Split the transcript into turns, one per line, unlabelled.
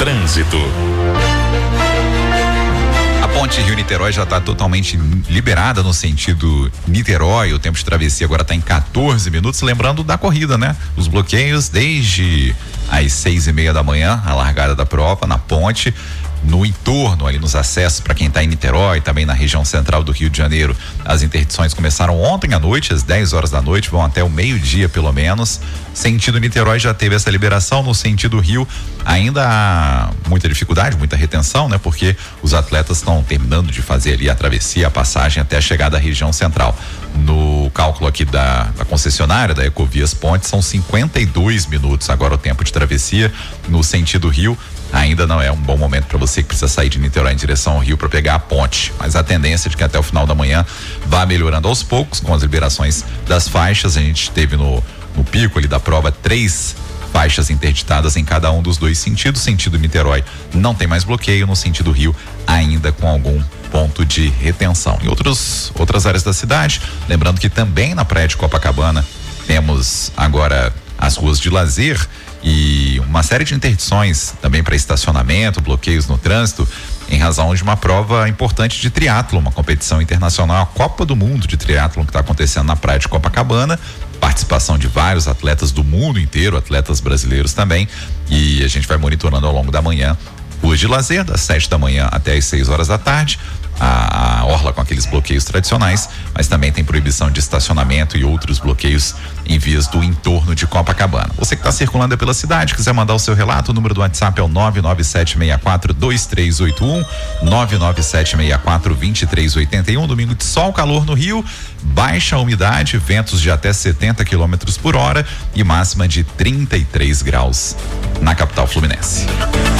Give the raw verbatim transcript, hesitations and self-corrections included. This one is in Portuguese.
Trânsito.
A ponte Rio-Niterói já está totalmente liberada no sentido Niterói. O tempo de travessia agora está em quatorze minutos. Lembrando da corrida, né? Os bloqueios desde às seis e meia da manhã, a largada da prova na ponte. No entorno, ali nos acessos, para quem está em Niterói, também na região central do Rio de Janeiro, as interdições começaram ontem à noite, às dez horas da noite, vão até o meio-dia pelo menos. Sentido Niterói já teve essa liberação. No sentido Rio ainda há muita dificuldade, muita retenção, né? Porque os atletas estão terminando de fazer ali a travessia, a passagem até a chegada à região central. No cálculo aqui da, da concessionária, da Ecovias Pontes, são cinquenta e dois minutos agora o tempo de travessia. No sentido Rio, ainda não é um bom momento para você que precisa sair de Niterói em direção ao Rio para pegar a ponte, mas a tendência é de que até o final da manhã vá melhorando aos poucos com as liberações das faixas. A gente teve no, no pico ali da prova três faixas interditadas em cada um dos dois sentidos. Sentido Niterói não tem mais bloqueio, no sentido Rio ainda com algum ponto de retenção. Em outros, outras áreas da cidade, lembrando que também na praia de Copacabana temos agora as ruas de lazer e uma série de interdições também para estacionamento, bloqueios no trânsito, em razão de uma prova importante de triatlo, uma competição internacional, a Copa do Mundo de Triatlo, que está acontecendo na praia de Copacabana. Participação de vários atletas do mundo inteiro, atletas brasileiros também, e a gente vai monitorando ao longo da manhã ruas de lazer, das sete da manhã até as seis horas da tarde. A, a orla com aqueles bloqueios tradicionais, mas também tem proibição de estacionamento e outros bloqueios em vias do entorno de Copacabana. Você que está circulando pela cidade, quiser mandar o seu relato, o número do WhatsApp é o nove nove sete seis quatro dois três oito um, nove nove sete seis quatro dois três oito um. Domingo de sol, calor no Rio, baixa umidade, ventos de até setenta quilômetros por hora e máxima de trinta e três graus na capital fluminense.